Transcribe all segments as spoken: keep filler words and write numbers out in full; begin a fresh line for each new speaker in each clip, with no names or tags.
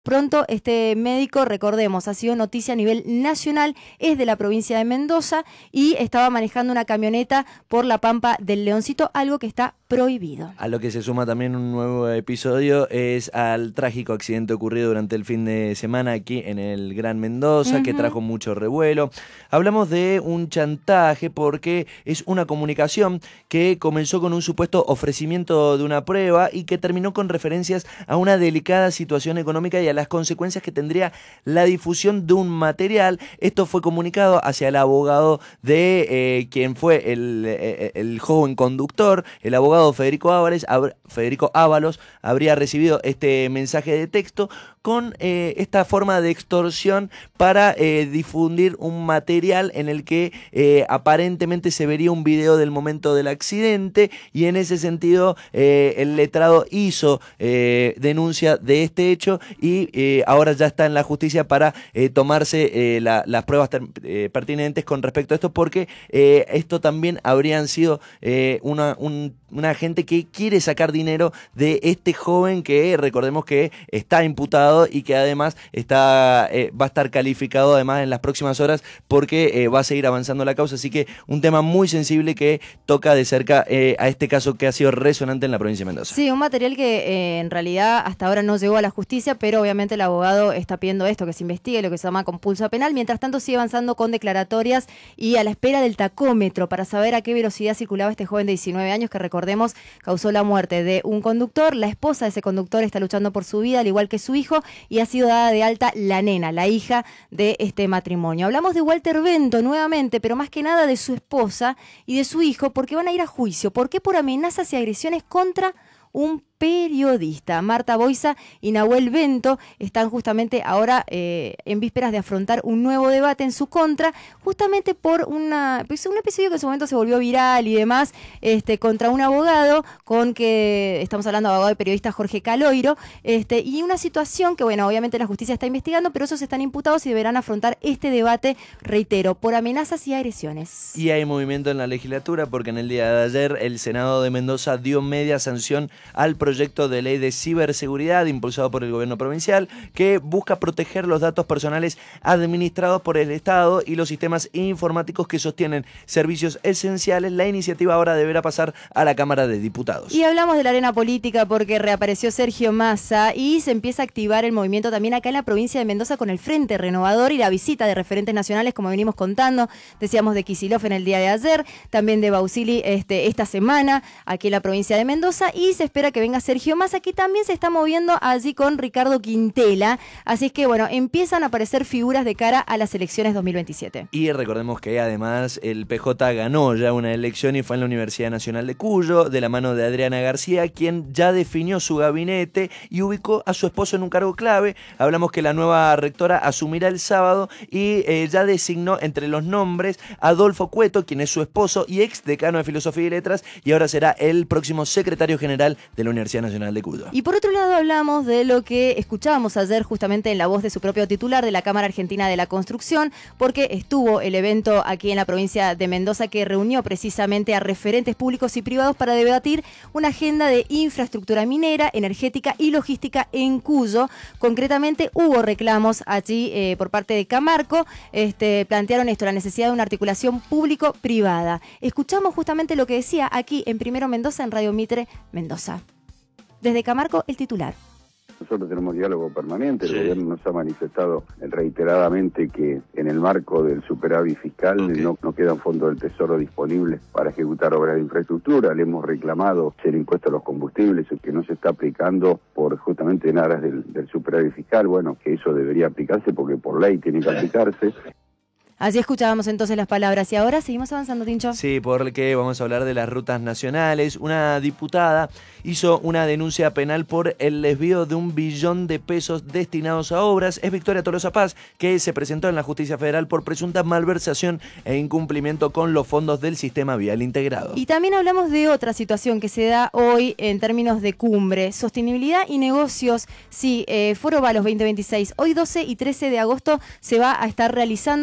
Pronto este médico, recordemos, ha sido noticia a nivel nacional, es de la provincia de Mendoza y estaba manejando una camioneta por la Pampa del Leoncito, algo que está prohibido.
A lo que se suma también un nuevo episodio es al trágico accidente ocurrido durante el fin de semana aquí en el Gran Mendoza, uh-huh. que trajo mucho revuelo. Hablamos de un chantaje porque es una comunicación que comenzó con un supuesto ofrecimiento de una prueba y que terminó con referencias a una delicada situación económica y a las consecuencias que tendría la difusión de un material. Esto fue comunicado hacia el abogado de eh, quien fue el, el, el joven conductor. El abogado Federico Ábalos, Federico Ábalos habría recibido este mensaje de texto con eh, esta forma de extorsión para eh, difundir un material en el que eh, aparentemente se vería un video del momento del accidente, y en ese sentido eh, el letrado hizo eh, denuncia de este hecho y eh, ahora ya está en la justicia para eh, tomarse eh, la, las pruebas ter, eh, pertinentes con respecto a esto, porque eh, esto también habrían sido eh, una, un, una gente que quiere sacar dinero de este joven que recordemos que está imputado y que además está eh, va a estar calificado además en las próximas horas porque eh, va a seguir avanzando la causa, así que un tema muy sensible que toca de cerca eh, a este caso que ha sido resonante en la provincia de Mendoza.
Sí, un material que eh, en realidad hasta ahora no llegó a la justicia, pero obviamente el abogado está pidiendo esto, que se investigue, lo que se llama compulso penal. Mientras tanto sigue avanzando con declaratorias y a la espera del tacómetro para saber a qué velocidad circulaba este joven de diecinueve años que, recordemos, causó la muerte de un conductor. La esposa de ese conductor está luchando por su vida, al igual que su hijo, y ha sido dada de alta la nena, la hija de este matrimonio. Hablamos de Walter Bento nuevamente, pero más que nada de su esposa y de su hijo, porque van a ir a juicio. ¿Por qué? Por amenazas y agresiones contra un periodista. Marta Boiza y Nahuel Bento están justamente ahora eh, en vísperas de afrontar un nuevo debate en su contra, justamente por una, pues un episodio que en su momento se volvió viral y demás, este, contra un abogado, con que estamos hablando de abogado y periodista Jorge Caloiro, este, y una situación que, bueno, obviamente la justicia está investigando, pero esos están imputados y deberán afrontar este debate, reitero, por amenazas y agresiones.
Y hay movimiento en la legislatura porque en el día de ayer el Senado de Mendoza dio media sanción al proyecto proyecto de ley de ciberseguridad impulsado por el gobierno provincial que busca proteger los datos personales administrados por el Estado y los sistemas informáticos que sostienen servicios esenciales. La iniciativa ahora deberá pasar a la Cámara de Diputados.
Y hablamos de la arena política porque reapareció Sergio Massa y se empieza a activar el movimiento también acá en la provincia de Mendoza con el Frente Renovador y la visita de referentes nacionales, como venimos contando. Decíamos de Kicillof en el día de ayer, también de Bausili este, esta semana aquí en la provincia de Mendoza, y se espera que venga Sergio Massa, que también se está moviendo allí con Ricardo Quintela. Así es que, bueno, empiezan a aparecer figuras de cara a las elecciones dos mil veintisiete.
Y recordemos que además el P J ganó ya una elección y fue en la Universidad Nacional de Cuyo, de la mano de Adriana García, quien ya definió su gabinete y ubicó a su esposo en un cargo clave. Hablamos que la nueva rectora asumirá el sábado y eh, ya designó entre los nombres a Adolfo Cueto, quien es su esposo y ex decano de Filosofía y Letras, y ahora será el próximo secretario general de la Universidad Nacional de Cuyo.
Y por otro lado hablamos de lo que escuchábamos ayer justamente en la voz de su propio titular de la Cámara Argentina de la Construcción, porque estuvo el evento aquí en la provincia de Mendoza que reunió precisamente a referentes públicos y privados para debatir una agenda de infraestructura minera, energética y logística en Cuyo. Concretamente hubo reclamos allí eh, por parte de Camarco, este, plantearon esto, la necesidad de una articulación público-privada. Escuchamos justamente lo que decía aquí en Primero Mendoza en Radio Mitre Mendoza. Desde Camarco, el titular.
Nosotros tenemos diálogo permanente, el
sí.
gobierno nos ha manifestado reiteradamente que en el marco del superávit fiscal okay. no, no quedan fondos del Tesoro disponibles para ejecutar obras de infraestructura. Le hemos reclamado el impuesto a los combustibles, el que no se está aplicando por justamente en aras del, del superávit fiscal. Bueno, que eso debería aplicarse porque por ley tiene que aplicarse.
Así escuchábamos entonces las palabras y ahora seguimos avanzando, Tincho.
Sí, porque vamos a hablar de las rutas nacionales. Una diputada hizo una denuncia penal por el desvío de un billón de pesos destinados a obras. Es Victoria Tolosa Paz, que se presentó en la Justicia Federal por presunta malversación e incumplimiento con los fondos del Sistema Vial Integrado.
Y también hablamos de otra situación que se da hoy en términos de cumbre. Sostenibilidad y negocios. Sí, eh, Foro Valos veinte veintiséis. Hoy doce y trece de agosto se va a estar realizando, así es que vamos a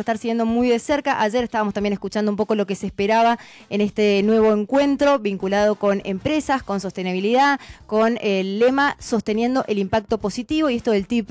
a estar siguiendo muy de cerca. Ayer estábamos también escuchando un poco lo que se esperaba en este nuevo encuentro vinculado con empresas, con sostenibilidad, con el lema sosteniendo el impacto positivo y esto del T I P